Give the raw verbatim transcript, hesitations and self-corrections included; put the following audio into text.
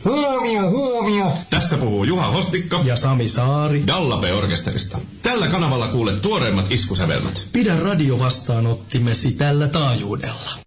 Huomio, huomio. Tässä puhuu Juha Hostikka ja Sami Saari Dallape-orkesterista. Tällä kanavalla kuulet tuoreimmat iskusävelmät. Pidä radiovastaanottimesi tällä taajuudella.